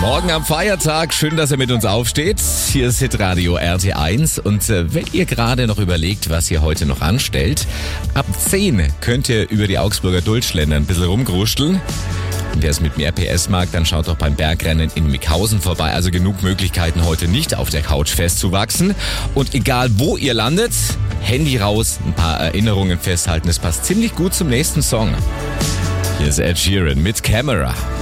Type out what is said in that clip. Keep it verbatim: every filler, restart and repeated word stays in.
Morgen am Feiertag, schön, dass ihr mit uns aufsteht. Hier ist Hitradio R T eins und äh, wenn ihr gerade noch überlegt, was ihr heute noch anstellt, ab zehn könnt ihr über die Augsburger Dultschländer ein bisschen rumgruscheln. Und wer es mit mehr P S mag, dann schaut doch beim Bergrennen in Mickhausen vorbei. Also genug Möglichkeiten, heute nicht auf der Couch festzuwachsen. Und egal wo ihr landet, Handy raus, ein paar Erinnerungen festhalten. Es passt ziemlich gut zum nächsten Song. Hier ist Ed Sheeran mit Camera.